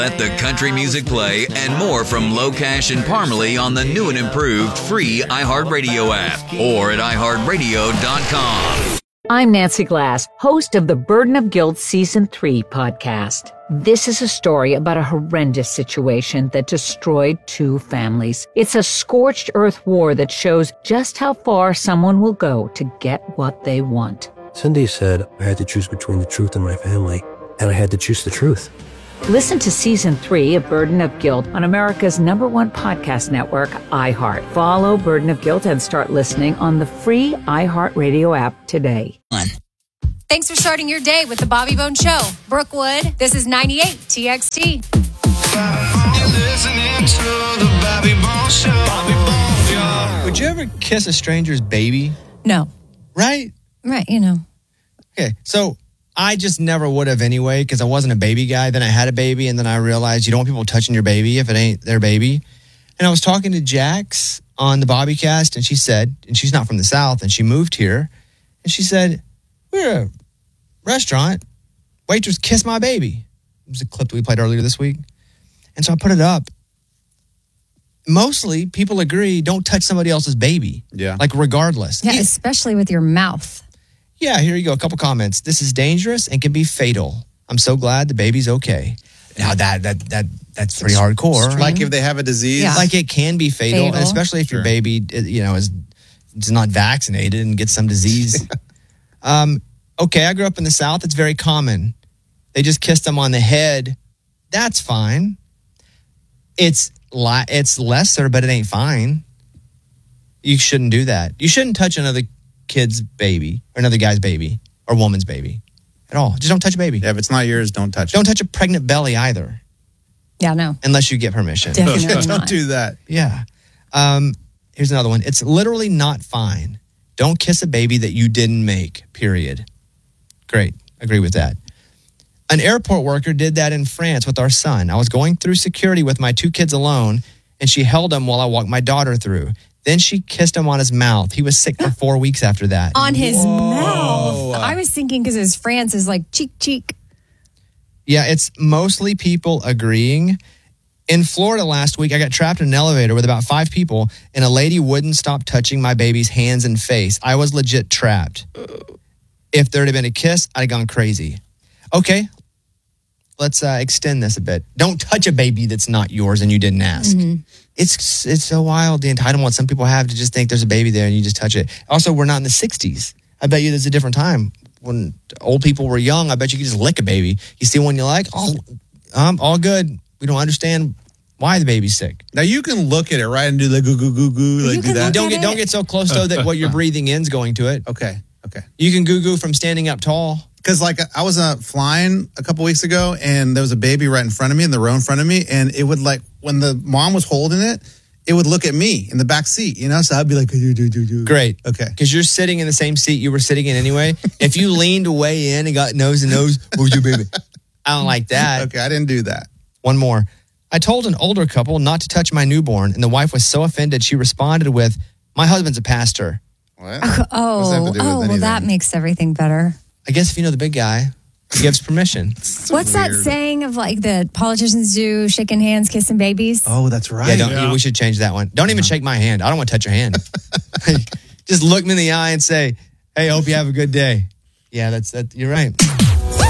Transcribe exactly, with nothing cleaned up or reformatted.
Let the country music play and more from Locash and Parmalee on the new and improved free iHeartRadio app or at i heart radio dot com. I'm Nancy Glass, host of the Burden of Guilt Season three podcast. This is a story about a horrendous situation that destroyed two families. It's a scorched earth war that shows just how far someone will go to get what they want. Cindy said I had to choose between the truth and my family, and I had to choose the truth. Listen to Season three of Burden of Guilt on America's number one podcast network, iHeart. Follow Burden of Guilt and start listening on the free iHeartRadio app today. Thanks for starting your day with the Bobby Bone Show. Brookwood, this is ninety-eight T X T. You're listening to the Bobby Bone Show. Bobby Bone Show. Would you ever kiss a stranger's baby? No. Right? Right, you know. Okay, so I just never would have anyway because I wasn't a baby guy. Then I had a baby, and then I realized you don't want people touching your baby if it ain't their baby. And I was talking to Jax on the Bobbycast, and she said, and she's not from the South, and she moved here, and she said, we're a restaurant. Waitress kissed my baby. It was a clip that we played earlier this week. And so I put it up. Mostly, people agree, don't touch somebody else's baby. Yeah. Like, regardless. Yeah, Yeah. especially with your mouth. Yeah, here you go. A couple comments. This is dangerous and can be fatal. I'm so glad the baby's okay. Now that that that that's pretty hardcore. Like if they have a disease. Yeah. Like it can be fatal, Fatal. and especially if Sure. your baby, you know, is is not vaccinated and gets some disease. um, okay, I grew up in the South. It's very common. They just kissed them on the head. That's fine. It's li- it's lesser, but it ain't fine. You shouldn't do that. You shouldn't touch another kid's baby or another guy's baby or woman's baby at all. Just don't touch a baby. Yeah, if it's not yours, don't touch Don't it. touch a pregnant belly either, Yeah, no. unless you get permission. Definitely don't not. do that. Yeah. Um, here's another one. It's literally not fine. Don't kiss a baby that you didn't make, period. Great. Agree with that. An airport worker did that in France with our son. I was going through security with my two kids alone, and she held him while I walked my daughter through. Then she kissed him on his mouth. He was sick for four weeks after that. On his mouth. I was thinking because his France is like cheek, cheek. Yeah, it's mostly people agreeing. In Florida last week, I got trapped in an elevator with about five people, and a lady wouldn't stop touching my baby's hands and face. I was legit trapped. If there had been a kiss, I'd have gone crazy. Okay, let's uh, extend this a bit. Don't touch a baby that's not yours and you didn't ask. Mm-hmm. It's it's so wild, the entitlement some people have to just think there's a baby there and you just touch it. Also, we're not in the sixties. I bet you there's a different time. When old people were young, I bet you could just lick a baby. You see one you like, all, um, all good. We don't understand why the baby's sick. Now you can look at it, right, and do the goo goo goo goo, like You do can that. look Don't at get it. don't get so close though that what you're breathing in's going to it. Okay, okay. You can goo goo from standing up tall. Because like I was uh, flying a couple weeks ago, and there was a baby right in front of me, in the row in front of me, and it would like when the mom was holding it, it would look at me in the back seat, you know. So I'd be like, do do do do. Great. Okay. Because you're sitting in the same seat you were sitting in anyway. If you leaned way in and got nose to nose, where's your baby? I don't like that. Okay, I didn't do that. One more. I told an older couple not to touch my newborn, and the wife was so offended she responded with, "My husband's a pastor." What? What does that have Oh, to do with oh, well, anything? that makes everything better. I guess if you know the big guy, he gives permission. What's that weird. saying of like the politicians do, shaking hands, kissing babies? Oh, that's right. Yeah, don't, we should change that one. Don't even shake my hand. I don't want to touch your hand. Just look me in the eye and say, "Hey, I hope you have a good day." Yeah, that's that. You're right.